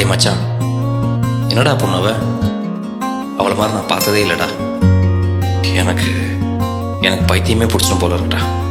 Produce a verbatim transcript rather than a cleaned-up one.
டேய் மச்சான், என்னடா பொண்ணவ? அவளை மாதிரி நான் பார்த்ததே இல்லைடா. எனக்கு எனக்கு பைத்தியமே பிடிச்சிடும் போல இருக்கட்டா.